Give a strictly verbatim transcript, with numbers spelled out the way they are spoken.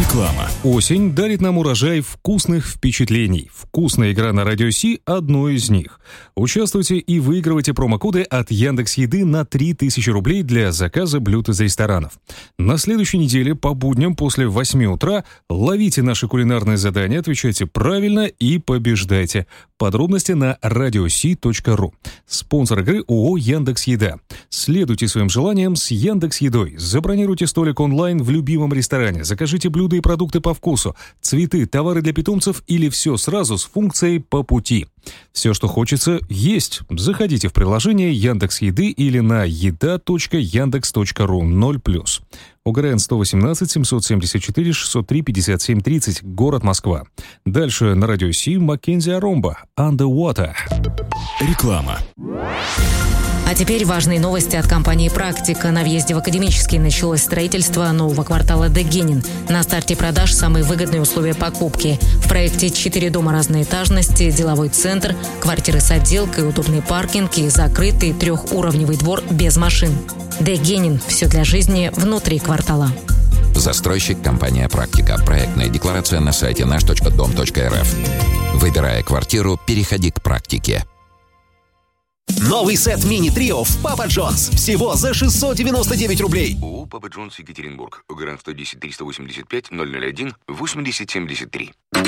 Реклама. Осень дарит нам урожай вкусных впечатлений. Вкусная игра на Радио Си – одно из них. Участвуйте и выигрывайте промокоды от Яндекс.Еды на три тысячи рублей для заказа блюд из ресторанов. На следующей неделе по будням после восьми утра ловите наши кулинарные задания, отвечайте правильно и побеждайте. Подробности на радиоси точка ру. Спонсор игры ООО «Яндекс.Еда». Следуйте своим желаниям с Яндекс.Едой. Забронируйте столик онлайн в любимом ресторане. Закажите блюда и продукты по вкусу, цветы, товары для питомцев или все сразу с функцией «По пути». Все, что хочется, есть. Заходите в приложение Яндекс.Еды или на еда точка яндекс точка ру ноль плюс. ОГРН сто восемнадцать семьсот семьдесят четыре шестьсот три пятьдесят семь тридцать, город Москва. Дальше на Радио Си Маккензи Аромба, Underwater. Реклама. А теперь важные новости от компании «Практика». На въезде в Академический началось строительство нового квартала Дегенин. На старте продаж самые выгодные условия покупки. В проекте четыре дома разной этажности, деловой центр, квартиры с отделкой, удобный паркинг и закрытый трехуровневый двор без машин. Дегенин. Все для жизни внутри квартала. Застройщик компания «Практика». Проектная декларация на сайте наш точка дом точка эр эф. Выбирая квартиру, переходи к «Практике». Новый сет мини-трио в Папа Джонс. Всего за шестьсот девяносто девять рублей. ООО «Папа Джонс, Екатеринбург». ОГРН сто десять триста восемьдесят пять ноль ноль один восемьдесят семьдесят три.